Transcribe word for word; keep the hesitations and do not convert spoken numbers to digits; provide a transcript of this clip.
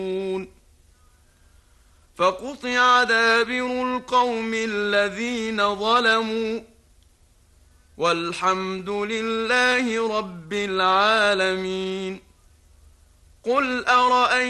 فقطع دابر القوم الذين ظلموا والحمد لله رب العالمين. قل أرأيتم